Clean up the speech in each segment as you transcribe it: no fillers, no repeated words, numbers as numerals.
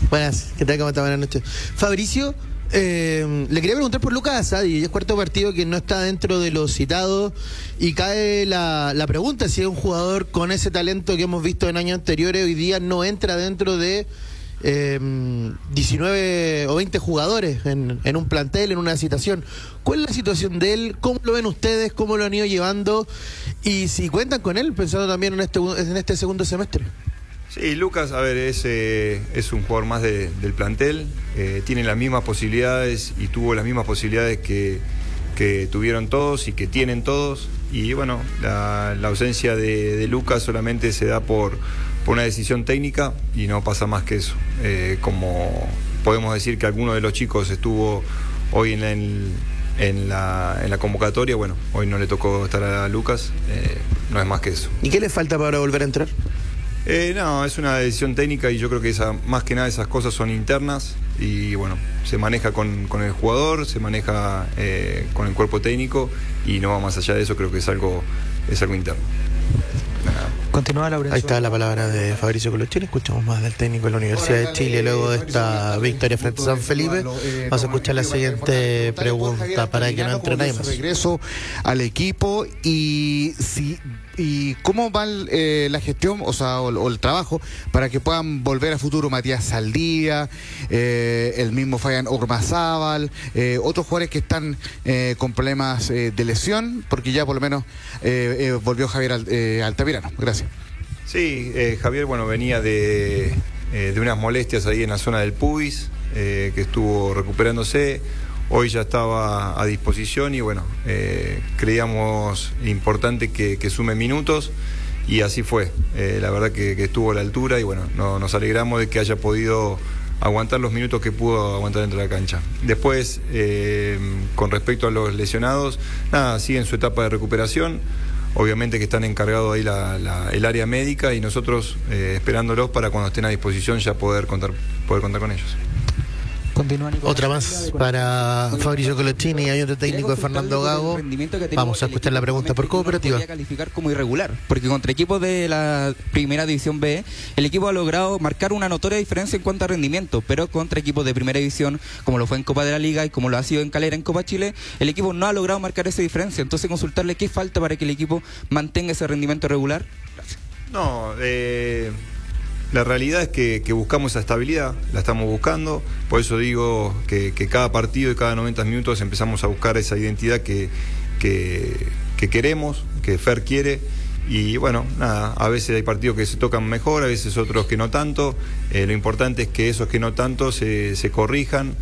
Buenas, ¿qué tal? ¿Cómo está? Buenas noches. Fabricio, le quería preguntar por Lucas Asadi. Es cuarto partido que no está dentro de los citados y cae la pregunta si es un jugador con ese talento que hemos visto en años anteriores, hoy día no entra dentro de 19 o 20 jugadores en un plantel, en una citación. ¿Cuál es la situación de él? ¿Cómo lo ven ustedes? ¿Cómo lo han ido llevando? Y si cuentan con él, pensando también en este segundo semestre. Sí, Lucas, a ver, es un jugador más del plantel, tiene las mismas posibilidades y tuvo las mismas posibilidades que tuvieron todos y que tienen todos. Y bueno, la ausencia de Lucas solamente se da por una decisión técnica y no pasa más que eso. Como podemos decir que alguno de los chicos estuvo hoy en la convocatoria, bueno, hoy no le tocó estar a Lucas, no es más que eso. ¿Y qué le falta para volver a entrar? No, es una decisión técnica y yo creo que más que nada esas cosas son internas y bueno, se maneja con el jugador, se maneja con el cuerpo técnico y no va más allá de eso, creo que es algo interno. Continúa Laurencio. Ahí está la palabra de Fabricio Colochini. Escuchamos más del técnico de la Universidad de Chile luego de esta victoria frente a San Felipe. Vamos a escuchar la siguiente pregunta para que no entre nadie más. Regreso al equipo y cómo va la gestión, o el trabajo para que puedan volver a futuro Matías Saldía, el mismo Fabián Ormazábal, otros jugadores que están con problemas de lesión, porque ya por lo menos volvió Javier Altamirano. Gracias. Sí, Javier, bueno, venía de unas molestias ahí en la zona del pubis, que estuvo recuperándose. Hoy ya estaba a disposición y bueno, creíamos importante que sume minutos y así fue. La verdad que estuvo a la altura y bueno, nos alegramos de que haya podido aguantar los minutos que pudo aguantar dentro de la cancha. Después, con respecto a los lesionados, nada, siguen su etapa de recuperación. Obviamente que están encargados ahí el área médica y nosotros esperándolos para cuando estén a disposición ya poder contar con ellos. Otra más para Fabricio Colochini, hay otro técnico de Fernando Gago. Vamos a escuchar la pregunta por cooperativa. Podría calificar como irregular, porque contra equipos de la primera división B, el equipo ha logrado marcar una notoria diferencia en cuanto a rendimiento, pero contra equipos de primera división, como lo fue en Copa de la Liga y como lo ha sido en Calera en Copa Chile, el equipo no ha logrado marcar esa diferencia. Entonces consultarle qué falta para que el equipo mantenga ese rendimiento regular. Gracias. No, la realidad es que buscamos esa estabilidad, la estamos buscando, por eso digo que cada partido y cada 90 minutos empezamos a buscar esa identidad que queremos, que Fer quiere, y bueno, nada, a veces hay partidos que se tocan mejor, a veces otros que no tanto, lo importante es que esos que no tanto se corrijan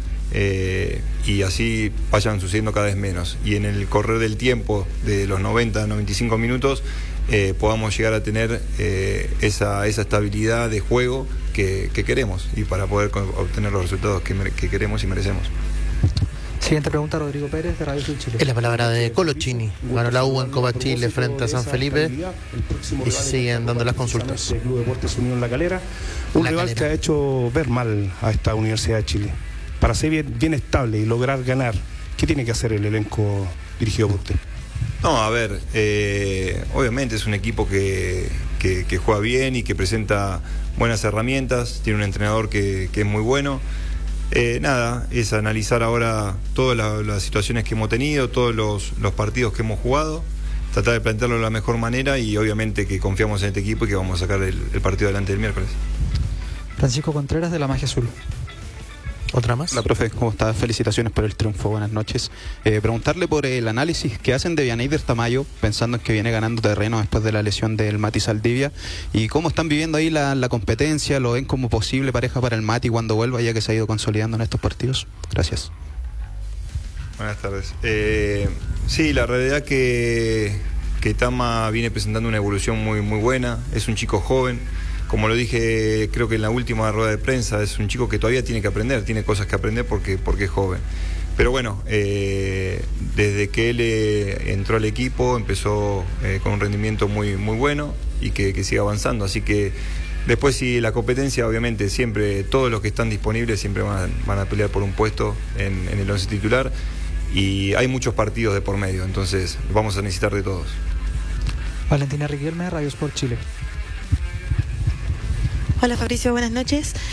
y así vayan sucediendo cada vez menos, y en el correr del tiempo de los 90, 95 minutos, podamos llegar a tener esa estabilidad de juego que queremos y para poder obtener los resultados que queremos y merecemos. Siguiente pregunta, Rodrigo Pérez, de Radio Sur Chile. Es la palabra de Colochini. Ganó la U en Copa Chile frente a San Felipe y siguen dando las consultas. El Club Deportes Unión La Calera, un rival que ha hecho ver mal a esta Universidad de Chile. Para ser bien estable y lograr ganar, ¿qué tiene que hacer el elenco dirigido por usted? No, a ver, obviamente es un equipo que juega bien y que presenta buenas herramientas, tiene un entrenador que es muy bueno. Nada, es analizar ahora todas las situaciones que hemos tenido, todos los partidos que hemos jugado, tratar de plantearlo de la mejor manera y obviamente que confiamos en este equipo y que vamos a sacar el partido adelante el miércoles. Francisco Contreras, de La Magia Azul. ¿Otra más? Hola, profe, ¿cómo está? Felicitaciones por el triunfo, buenas noches. Preguntarle por el análisis que hacen de Vianeyder Tamayo, pensando en que viene ganando terreno después de la lesión del Mati Saldivia, y cómo están viviendo ahí la competencia, lo ven como posible pareja para el Mati cuando vuelva, ya que se ha ido consolidando en estos partidos. Gracias. Buenas tardes. Sí, la realidad que Tama viene presentando una evolución muy, muy buena, es un chico joven. Como lo dije, creo que en la última rueda de prensa, es un chico que todavía tiene que aprender, tiene cosas que aprender porque es joven. Pero bueno, desde que él entró al equipo, empezó con un rendimiento muy, muy bueno y que sigue avanzando. Así que después sí, la competencia, obviamente, siempre, todos los que están disponibles siempre van a pelear por un puesto en el 11 titular. Y hay muchos partidos de por medio, entonces vamos a necesitar de todos. Valentina Riquelme, Radio Sport Chile. Hola Fabricio, buenas noches.